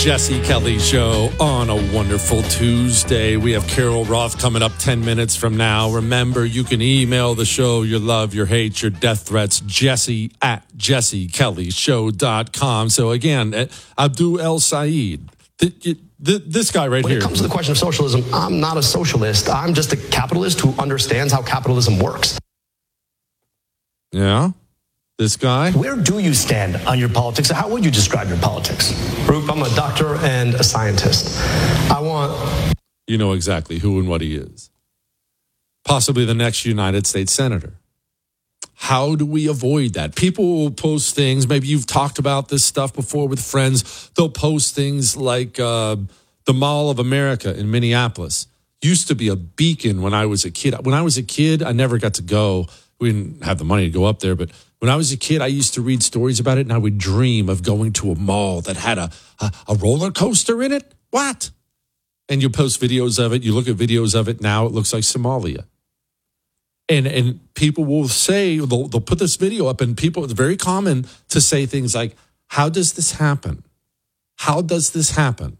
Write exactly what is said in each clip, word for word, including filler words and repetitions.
Jesse Kelly Show on a wonderful Tuesday. We have Carol Roth coming up ten minutes from now. Remember, you can email the show your love, your hate, your death threats, Jesse at jesse kelly show dot com. So again, Abdul El Saeed, th- th- this guy right when here. When it comes to the question of socialism, I'm not a socialist. I'm just a capitalist who understands how capitalism works. Yeah? This guy? Where do you stand on your politics? How would you describe your politics? Roop, I'm a doctor and a scientist. I want... You know exactly who and what he is. Possibly the next United States Senator. How do we avoid that? People will post things. Maybe you've talked about this stuff before with friends. They'll post things like uh, the Mall of America in Minneapolis. Used to be a beacon when I was a kid. When I was a kid, I never got to go. We didn't have the money to go up there, but when I was a kid, I used to read stories about it, and I would dream of going to a mall that had a, a, a roller coaster in it. What? And you post videos of it. You look at videos of it now, it looks like Somalia. And and people will say, they'll, they'll put this video up, and people, it's very common to say things like, how does this happen? How does this happen?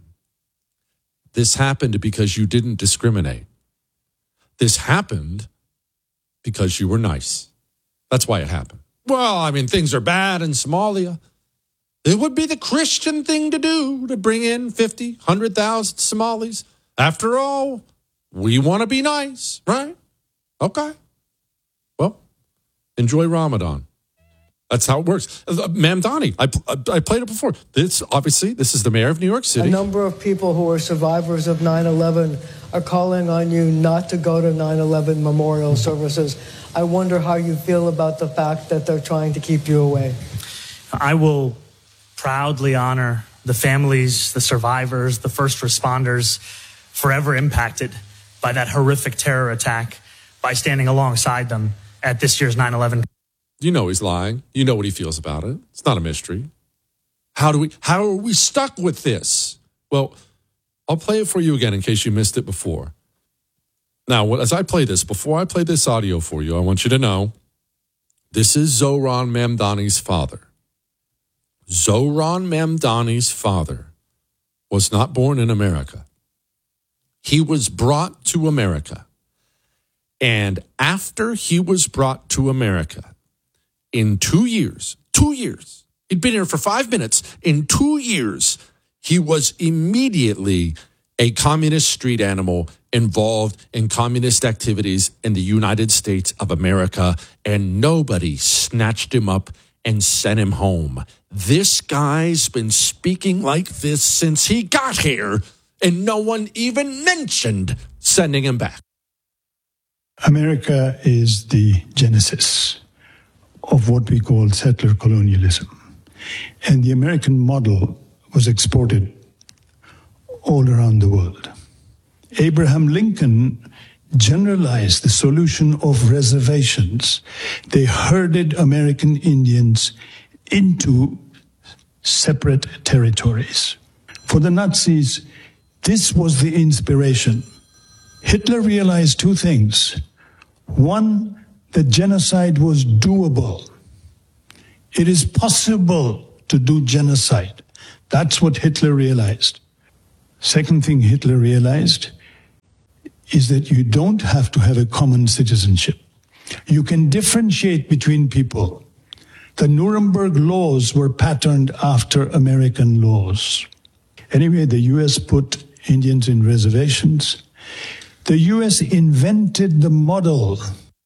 This happened because you didn't discriminate. This happened because you were nice. That's why it happened. Well, I mean, things are bad in Somalia. It would be the Christian thing to do to bring in fifty, one hundred thousand Somalis. After all, we want to be nice, right? Okay. Well, enjoy Ramadan. That's how it works. Mamdani, I, I, I played it before. This, obviously, this is the mayor of New York City. A number of people who are survivors of nine eleven are calling on you not to go to nine eleven memorial services. I wonder how you feel about the fact that they're trying to keep you away. I will proudly honor the families, the survivors, the first responders forever impacted by that horrific terror attack by standing alongside them at this year's nine eleven. You know he's lying. You know what he feels about it. It's not a mystery. How do we, how are we stuck with this? Well, I'll play it for you again in case you missed it before. Now, as I play this, before I play this audio for you, I want you to know this is Zohran Mamdani's father. Zohran Mamdani's father was not born in America. He was brought to America. And after he was brought to America, in two years, two years, he'd been here for five minutes. In two years, he was immediately a communist street animal involved in communist activities in the United States of America, and nobody snatched him up and sent him home. This guy's been speaking like this since he got here, and no one even mentioned sending him back. America is the genesis of what we call settler colonialism. And the American model was exported all around the world. Abraham Lincoln generalized the solution of reservations. They herded American Indians into separate territories. For the Nazis, this was the inspiration. Hitler realized two things. One, that genocide was doable. It is possible to do genocide. That's what Hitler realized. Second thing Hitler realized is that you don't have to have a common citizenship. You can differentiate between people. The Nuremberg laws were patterned after American laws. Anyway, the U S put Indians in reservations. The U S invented the model.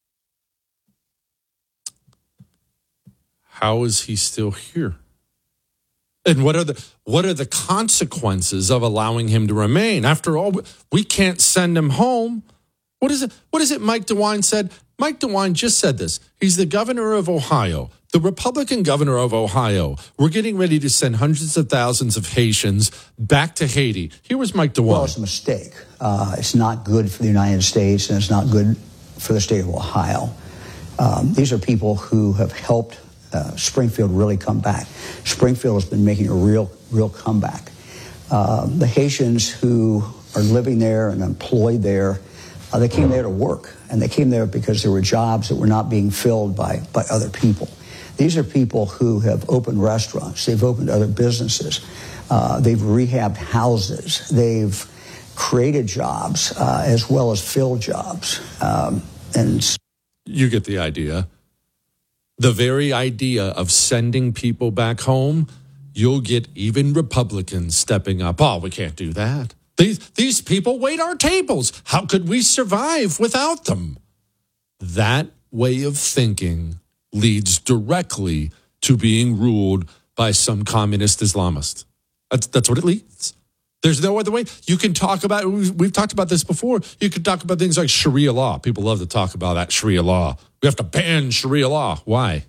How is he still here? And what are the what are the consequences of allowing him to remain? After all, we can't send him home. What is it? What is it Mike DeWine said? Mike DeWine just said this. He's the governor of Ohio, the Republican governor of Ohio. We're getting ready to send hundreds of thousands of Haitians back to Haiti. Here was Mike DeWine. Well, it's a mistake. Uh, it's not good for the United States, and it's not good for the state of Ohio. Um, these are people who have helped Uh, Springfield really come back. Springfield has been making a real, real comeback. Uh, the Haitians who are living there and employed there, uh, they came there to work, and they came there because there were jobs that were not being filled by, by other people. These are people who have opened restaurants, they've opened other businesses. Uh, they've rehabbed houses. They've created jobs uh, as well as filled jobs. Um, and you get the idea. The very idea of sending people back home, you'll get even Republicans stepping up. Oh, we can't do that. These, these people wait our tables. How could we survive without them? That way of thinking leads directly to being ruled by some communist Islamist. That's, that's what it leads. There's no other way. You can talk about, we've, we've talked about this before. You can talk about things like Sharia law. People love to talk about that Sharia law. We have to ban Sharia law. Why?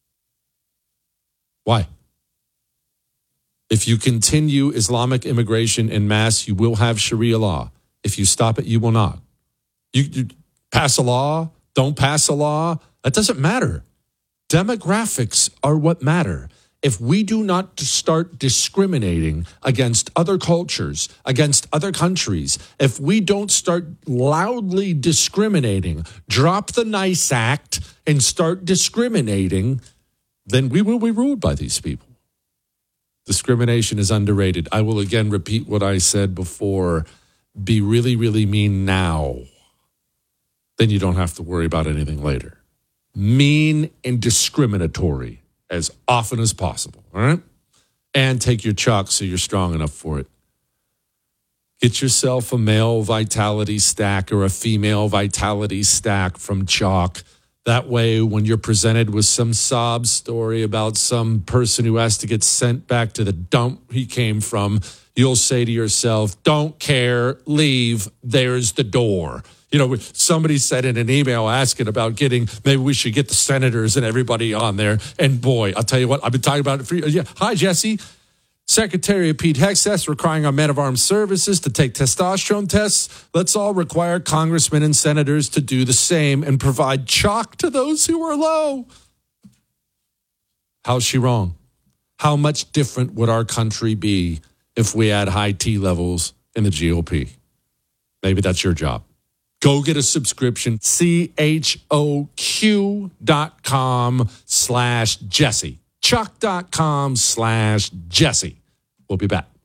Why? If you continue Islamic immigration en masse, you will have Sharia law. If you stop it, you will not. You, you pass a law, don't pass a law, that doesn't matter. Demographics are what matter. If we do not start discriminating against other cultures, against other countries, if we don't start loudly discriminating, drop the nice act and start discriminating, then we will be ruled by these people. Discrimination is underrated. I will again repeat what I said before. Be really, really mean now. Then you don't have to worry about anything later. Mean and discriminatory as often as possible, all right? And take your chalk so you're strong enough for it. Get yourself a male vitality stack or a female vitality stack from Chalk. That way, when you're presented with some sob story about some person who has to get sent back to the dump he came from, you'll say to yourself, don't care, leave, there's the door. You know, somebody said in an email asking about getting, maybe we should get the senators and everybody on there. And boy, I'll tell you what, I've been talking about it for you. Yeah. Hi, Jesse. Secretary of Pete Hegseth requiring our men of armed services to take testosterone tests. Let's all require congressmen and senators to do the same and provide chalk to those who are low. How's she wrong? How much different would our country be if we had high T levels in the G O P? Maybe that's your job. Go get a subscription, C H O Q dot com slash Jesse. Chuck dot com slash Jesse. We'll be back.